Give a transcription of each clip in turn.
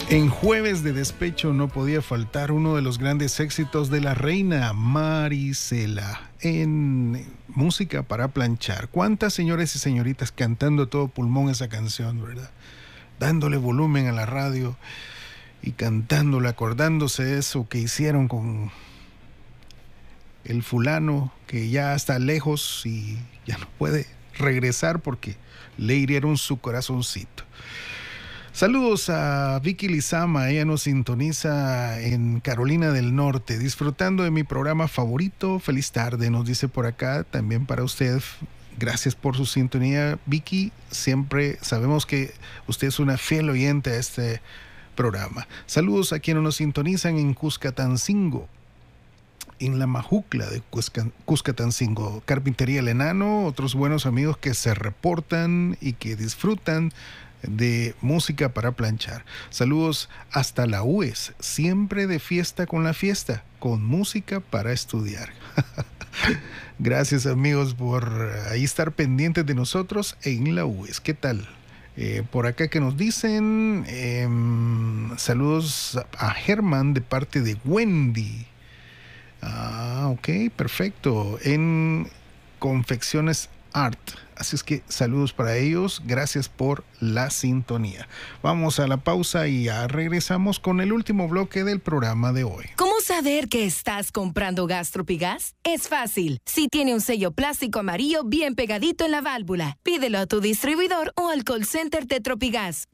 En Jueves de Despecho no podía faltar uno de los grandes éxitos de la reina Marisela en Música para Planchar. ¿Cuántas señores y señoritas cantando a todo pulmón esa canción, verdad? Dándole volumen a la radio y cantándole, acordándose de eso que hicieron con el fulano que ya está lejos y ya no puede regresar porque le hirieron su corazoncito. Saludos a Vicky Lizama, ella nos sintoniza en Carolina del Norte, disfrutando de mi programa favorito. Feliz tarde, nos dice por acá, también para usted. Gracias por su sintonía, Vicky. Siempre sabemos que usted es una fiel oyente a este programa. Saludos a quienes nos sintonizan en Cuscatancingo, en la Majucla de Cuscatancingo, Carpintería El Enano, otros buenos amigos que se reportan y que disfrutan de Música para Planchar. Saludos hasta la UES, siempre de fiesta con la fiesta, con música para estudiar. Gracias amigos por ahí estar pendientes de nosotros en la UES. ¿Qué tal? Por acá que nos dicen, saludos a Germán de parte de Wendy. Ok, perfecto. En Confecciones Art. Así es que saludos para ellos. Gracias por la sintonía. Vamos a la pausa y ya regresamos con el último bloque del programa de hoy. ¿Cómo saber que estás comprando gas Tropigas? Es fácil. Si tiene un sello plástico amarillo bien pegadito en la válvula, pídelo a tu distribuidor o al call center de Tropigas.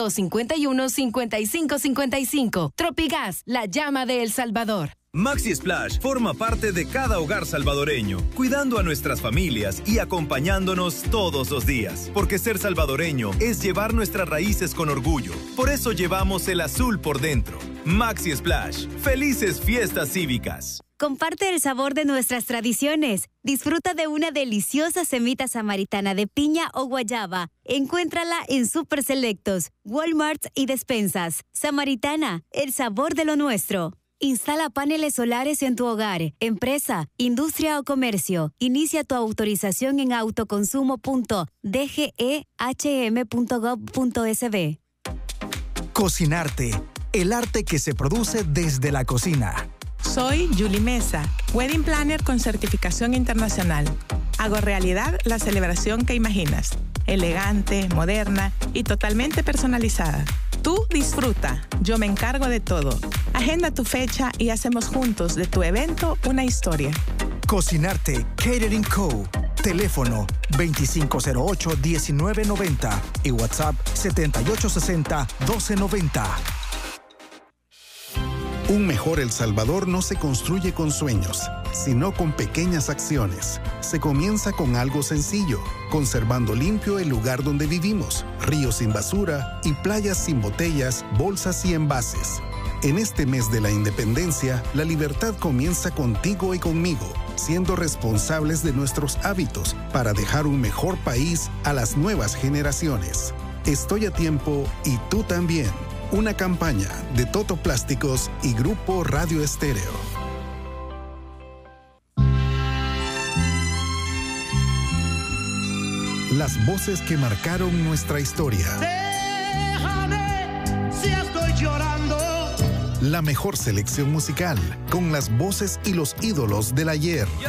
2251-5555. Tropigas, la llama de El Salvador. Maxi Splash forma parte de cada hogar salvadoreño, cuidando a nuestras familias y acompañándonos todos los días. Porque ser salvadoreño es llevar nuestras raíces con orgullo. Por eso llevamos el azul por dentro. Maxi Splash. Felices fiestas cívicas. Comparte el sabor de nuestras tradiciones. Disfruta de una deliciosa semita samaritana de piña o guayaba. Encuéntrala en Super Selectos, Walmart y despensas. Samaritana, el sabor de lo nuestro. Instala paneles solares en tu hogar, empresa, industria o comercio. Inicia tu autorización en autoconsumo.dgehm.gov.sb. Cocinarte, el arte que se produce desde la cocina. Soy Julie Mesa, Wedding Planner con certificación internacional. Hago realidad la celebración que imaginas. Elegante, moderna y totalmente personalizada. Tú disfruta, yo me encargo de todo. Agenda tu fecha y hacemos juntos de tu evento una historia. Cocinarte Catering Co. Teléfono 2508-1990 y WhatsApp 7860-1290. Un mejor El Salvador no se construye con sueños, sino con pequeñas acciones. Se comienza con algo sencillo, conservando limpio el lugar donde vivimos, ríos sin basura y playas sin botellas, bolsas y envases. En este mes de la independencia, la libertad comienza contigo y conmigo, siendo responsables de nuestros hábitos para dejar un mejor país a las nuevas generaciones. Estoy a tiempo y tú también. Una campaña de Toto Plásticos y Grupo Radio Estéreo. Las voces que marcaron nuestra historia. Déjame si estoy llorando. La mejor selección musical, con las voces y los ídolos del ayer.